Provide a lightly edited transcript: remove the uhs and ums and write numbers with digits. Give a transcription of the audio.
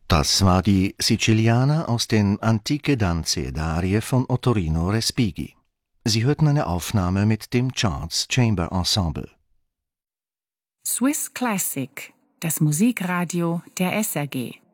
Das war die Siciliana aus den Antiche Danze ed Arie von Ottorino Respighi. Sie hörten eine Aufnahme mit dem Charles Chamber Ensemble. Swiss Classic, das Musikradio der SRG.